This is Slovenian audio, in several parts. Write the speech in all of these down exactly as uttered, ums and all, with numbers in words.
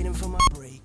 waiting for my break.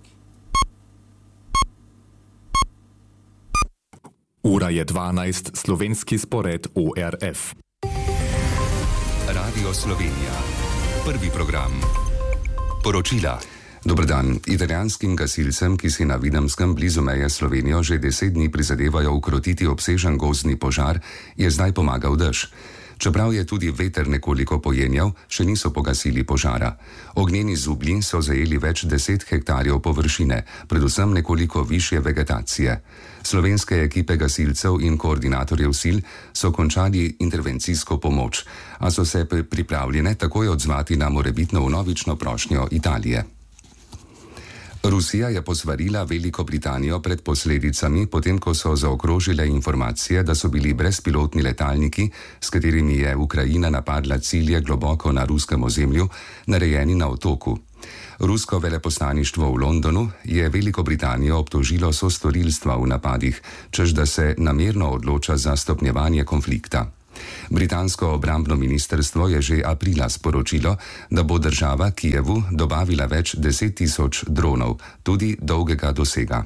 Ura je dvanajst, slovenski spored O R F. Radio Slovenija. Prvi program. Poročila. Dober dan. Italijanskim gasilcem, ki si na Videmskem blizu meje Slovenijo že deset dni prizadevajo ukrotiti obsežen gozdni požar, je zdaj pomagal dež. Čeprav je tudi veter nekoliko pojenjal, še niso pogasili požara. Ognjeni zublji so zajeli več deset hektarjev površine, predvsem nekoliko višje vegetacije. Slovenske ekipe gasilcev in koordinatorjev sil so končali intervencijsko pomoč, a so se pripravljene takoj odzvati na morebitno vnovično prošnjo Italije. Rusija je posvarila Veliko Britanijo pred posledicami, potem ko so zaokrožile informacije, da so bili brezpilotni letalniki, s katerimi je Ukrajina napadla cilje globoko na ruskem ozemlju, narejeni na otoku. Rusko veleposlaništvo v Londonu je Veliko Britanijo obtožilo sostorilstva v napadih, češ da se namerno odloča za stopnjevanje konflikta. Britansko obrambno ministrstvo je že aprila sporočilo, da bo država Kijevu dobavila več deset tisoč dronov, tudi dolgega dosega.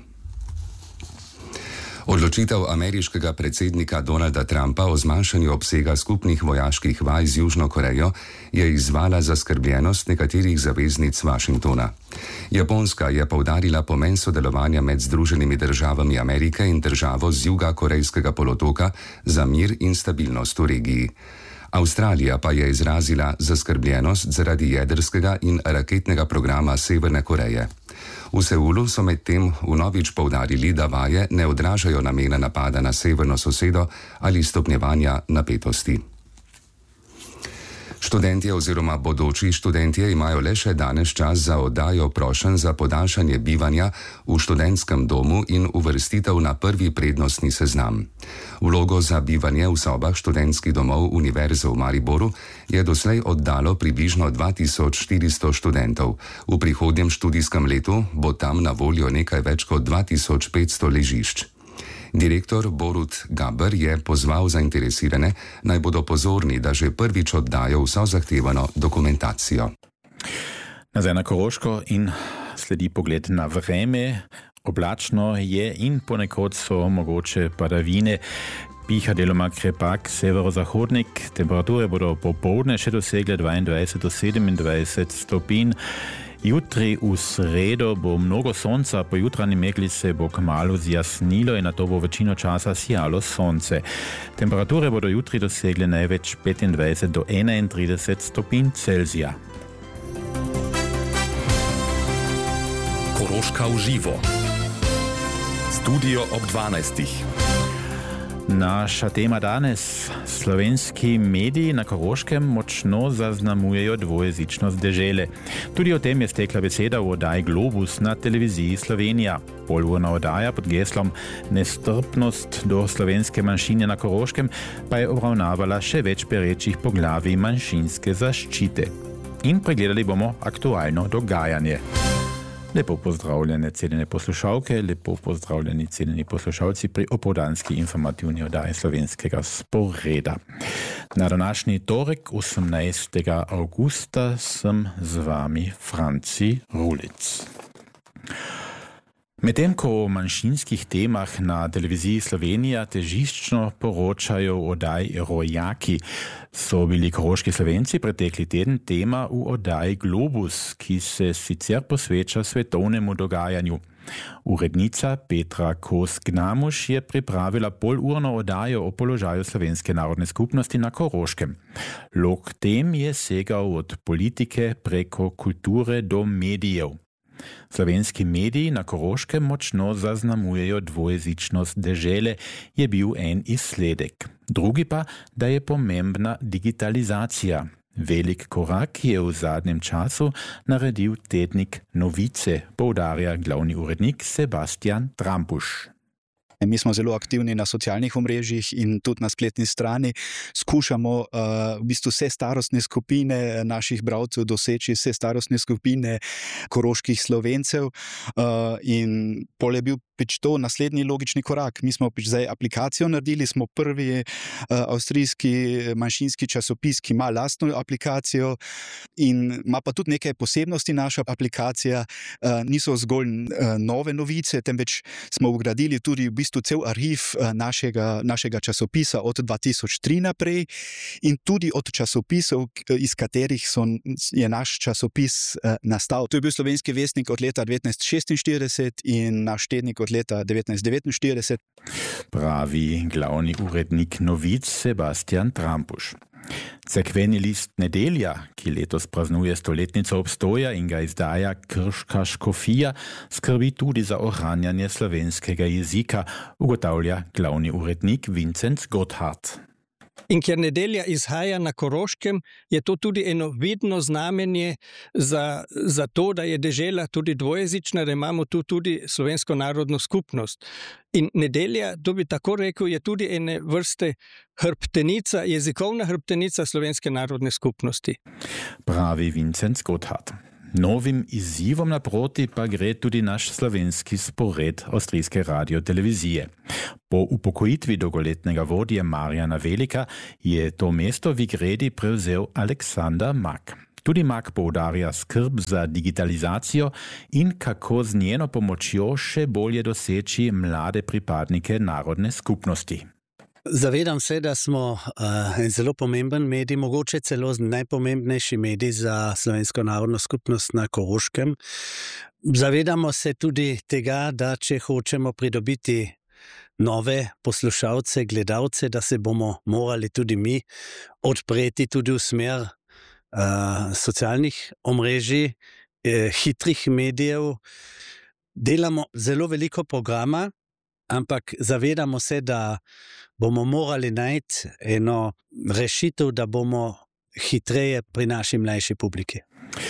Odločitev ameriškega predsednika Donalda Trumpa o zmanjšanju obsega skupnih vojaških vaj z Južno Korejo je izzvala zaskrbljenost nekaterih zaveznic Washingtona. Japonska je poudarila pomen sodelovanja med Združenimi državami Amerike in državo z juga Korejskega polotoka za mir in stabilnost v regiji. Avstralija pa je izrazila zaskrbljenost zaradi jedrskega in raketnega programa Severne Koreje. V Seulu so medtem vnovič poudarili, da vaje ne odražajo namena napada na severno sosedo ali stopnjevanja napetosti. Študentje oziroma bodoči študentje imajo le še danes čas za oddajo prošenj za podaljšanje bivanja v študentskem domu in uvrstitev na prvi prednostni seznam. Vlogo za bivanje v sobah študentskih domov Univerze v Mariboru je doslej oddalo približno dva tisoč štiristo študentov. V prihodnjem študijskem letu bo tam na voljo nekaj več kot dva tisoč petsto ležišč. Direktor Borut Gaber je pozval zainteresirane, naj bodo pozorni, da že prvič oddajo vso zahtevano dokumentacijo. Nazaj na Koroško in sledi pogled na vreme. Oblačno je in ponekod so mogoče padavine. Piha deloma krepak, severozahodnik. Temperature bodo popoldne še dosegle dvaindvajset do sedemindvajset stopinj. Jutri v sredo bo mnogo sonca, po jutranji megli se bo kmalu zjasnilo in nato bo večino časa sijalo sonce. Temperature bodo jutri dosegle največ petindvajset do enaintrideset stopinj Celzija. Koroška v živo. Studio ob dvanajstih. Naša tema danes. Slovenski mediji na Koroškem močno zaznamujejo dvojezičnost dežele. Tudi o tem je stekla beseda v oddaji Globus na televiziji Slovenija. Polurna oddaja pod geslom Nestrpnost do slovenske manjšine na Koroškem pa je obravnavala še več perečih poglavij manjšinske zaščite. In pregledali bomo aktualno dogajanje. Lepo pozdravljene cenjene poslušalke, lepo pozdravljeni cenjeni poslušalci pri opoldanski informativni oddaji Slovenskega sporeda. Na današnji torek, osemnajstega avgusta, sem z vami Franci Rulic. Medtem ko o manjšinskih temah na televiziji Slovenija težiščno poročajo o oddaji Rojaki, so bili koroški Slovenci pretekli teden tema v oddaji Globus, ki se sicer posveča svetovnemu dogajanju. Urednica Petra Kos-Gnamuš je pripravila polurno oddajo o položaju slovenske narodne skupnosti na Koroškem. Lok tem je segal od politike preko kulture do medijev. Slovenski mediji na Koroškem močno zaznamujejo dvojezičnost dežele, je bil en izsledek. Drugi pa, da je pomembna digitalizacija. Velik korak je v zadnjem času naredil tednik Novice, poudarja glavni urednik Sebastian Trampuš. Mi smo zelo aktivni na socialnih omrežjih in tudi na spletni strani. Skušamo uh, v bistvu vse starostne skupine naših bralcev doseči, vse starostne skupine koroških Slovencev. Uh, in pol je bil pač to naslednji logični korak. Mi smo pač zdaj aplikacijo naredili, smo prvi uh, avstrijski manjšinski časopis, ki ima lastno aplikacijo in ima pa tudi nekaj posebnosti naša aplikacija. Uh, niso zgolj uh, nove novice, temveč smo vgradili tudi v bistvu cel arhiv uh, našega, našega časopisa od dva tisoč tri naprej in tudi od časopisov, iz katerih so, je naš časopis uh, nastal. To je bil Slovenski vestnik od leta devetnajststo šestinštirideset in naš tednik od leta devetnajststo devetinštirideset. Pravi glavni urednik novic Sebastian Trampuš. Cerkveni list Nedelja, ki letos praznuje stoletnico obstoja in ga izdaja Krška škofija, skrbi tudi za ohranjanje slovenskega jezika, ugotavlja glavni urednik Vincent Gotthard. In ker Nedelja izhaja na Koroškem, je to tudi eno vidno znamenje za, za to, da je dežela tudi dvojezična, da imamo tu tudi slovensko narodno skupnost. In Nedelja, to bi tako rekel, je tudi ene vrste hrbtenica, jezikovna hrbtenica slovenske narodne skupnosti. Pravi Vincent Gotthard. Novim izzivom naproti pa gre tudi naš slovenski spored avstrijske radiotelevizije. Po upokojitvi dolgoletnega vodje Marjana Velika je to mesto v Igredi prevzel Aleksander Mak. Tudi Mak poudarja skrb za digitalizacijo in kako z njeno pomočjo še bolje doseči mlade pripadnike narodne skupnosti. Zavedam se, da smo uh, en zelo pomemben medij, mogoče celo najpomembnejši medij za slovensko narodno skupnost na Koroškem. Zavedamo se tudi tega, da če hočemo pridobiti nove poslušalce, gledalce, da se bomo morali tudi mi odpreti tudi v smer uh, socialnih omrežij, eh, hitrih medijev. Delamo zelo veliko programa, ampak zavedamo se, da bomo morali najti eno rešitev, da bomo hitreje pri naši mlajši publiki.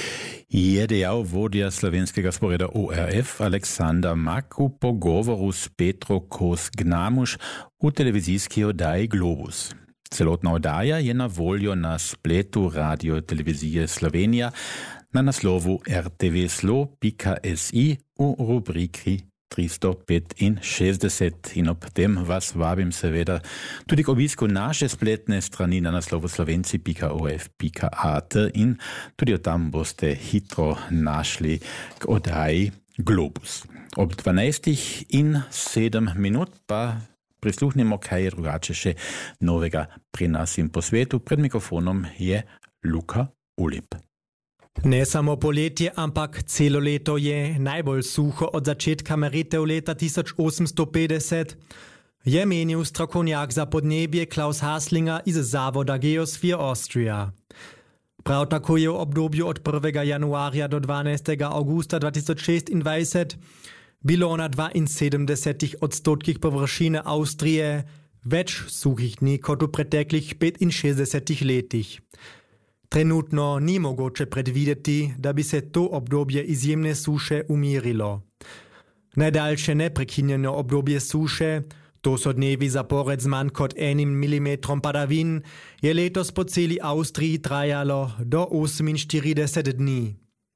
Je dejal vodja slovenskega sporeda O R F Aleksander Mak v pogovoru s Petro Kos-Gnamuš v televizijski oddaji Globus. Celotna oddaja je na voljo na spletu Radiotelevizije Slovenija na naslovu r t v slo pika s i v rubriki tristo petinšestdeset in ob tem vas vabim seveda tudi k obisku naše spletne strani na naslovu slovenci pika o f pika a t in tudi od tam boste hitro našli k oddaji Globus. Ob dvanajstih in sedem minut pa prisluhnimo, kaj je drugače še novega pri nas in po svetu. Pred mikrofonom je Luka Ulip. Ne samo poletje, ampak celo leto je najbolj suho od začetka meritev leta tisoč osemsto petdeset, je menil strokovnjak za podnebje Klaus Haslinger iz zavoda Geosphere Austria. Prav tako je v obdobju od prvega januarja do dvanajstega avgusta dva tisoč šestindvajset bilo na dvainsedemdesetih odstotkih površine Avstrije več suhih dni kot v preteklih petinšestdesetih letih. Trenutno ni mogoče predvideti, da bi se to obdobje izjemne suše umirilo. Najdaljše neprekinjeno obdobje suše, to so dnevi zapored z manj kot enim milimetrom padavin, je letos po celi Avstriji trajalo do oseminštirideset dni.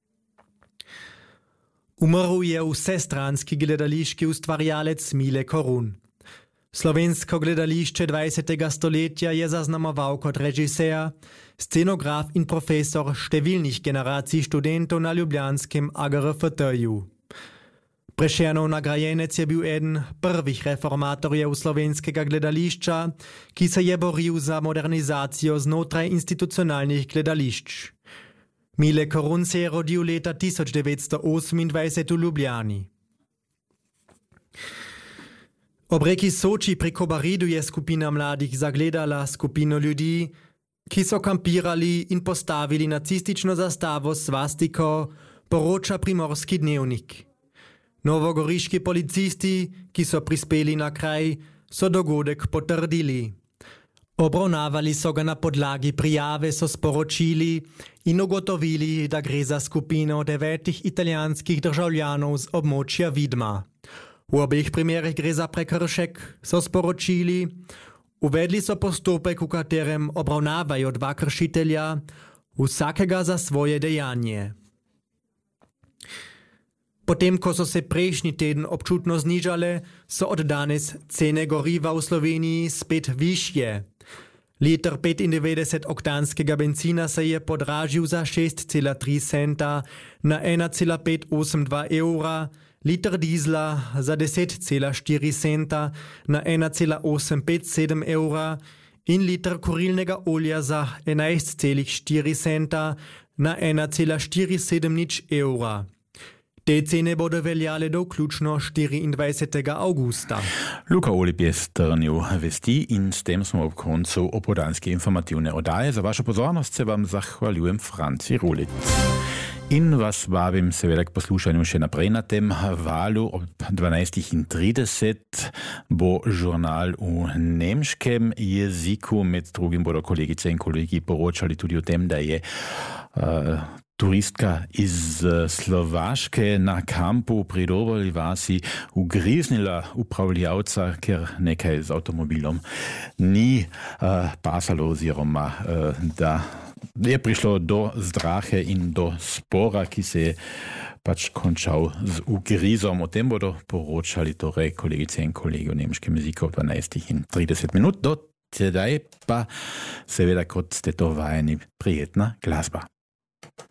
Umrl je vsestranski gledališki ustvarjalec Mile Korun. Slovensko gledališče dvajsetega stoletja je zaznamoval kot režiser, scenograf in profesor številnih generacij študentov na ljubljanskem A G R F T-ju. Prešernov nagrajenec je bil eden prvih reformatorjev slovenskega gledališča, ki se je boril za modernizacijo znotraj institucionalnih gledališč. Mile Korun se je rodil leta tisoč devetsto osemindvajset v Ljubljani. Ob reki Soči pri Kobaridu je skupina mladih zagledala skupino ljudi, ki so kampirali in postavili nacistično zastavo s svastiko, poroča Primorski dnevnik. Novogoriški policisti, ki so prispeli na kraj, so dogodek potrdili. Obravnavali so ga na podlagi prijave, so sporočili in ugotovili, da gre za skupino devetih italijanskih državljanov z območja Vidma. V obeh primerih gre za prekršek, so sporočili. Uvedli so postopek, v katerem obravnavajo dva kršitelja, vsakega za svoje dejanje. Potem, ko so se prejšnji teden občutno znižale, so od danes cene goriva v Sloveniji spet višje. Liter petindevetdeset-oktanskega benzina se je podražil za šest cela tri centa na ena cela pet osem dva evra, liter dizla za deset cela štiri centa na ena cela osem pet sedem evra in liter kurilnega olja za enajst cela štiri centa na ena cela štiri sedem nič evra. Te cene bodo veljale do vključno štiriindvajsetega avgusta. Luka Olip je strnil vesti in s tem smo ob koncu opoldanske informativne oddaje. Za vašo pozornost se vam zahvaljujem, Franci Rulic. In vas vabim seveda k poslušanju še naprej na tem valu. Ob dvanajstih trideset bo žurnal v nemškem jeziku. Med drugim bodo kolegice in kolegi poročali tudi o tem, da je uh, turistka iz Slovaške na kampu pri Dobrovi vasi ugriznila upravljavca, ker nekaj z avtomobilom ni uh, pasalo oziroma uh, da je prišlo do zdrahe in do spora, ki se je pač končal z ugrizom. O tem bodo poročali torej kolegice in kolegi v nemškem jeziku ob dvanajstih trideset minut. Do tedaj pa seveda, kot ste to vajeni, prijetna glasba.